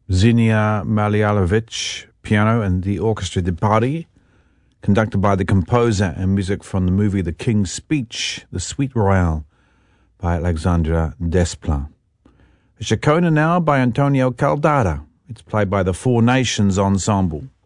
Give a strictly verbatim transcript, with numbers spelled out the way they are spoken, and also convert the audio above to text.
Zinnia Malialovic, piano, and the Orchestra di Bari, conducted by the composer, and music from the movie The King's Speech, The Suite Royale, by Alexandre Desplat. A Chaconne now by Antonio Caldara. It's played by the Four Nations Ensemble.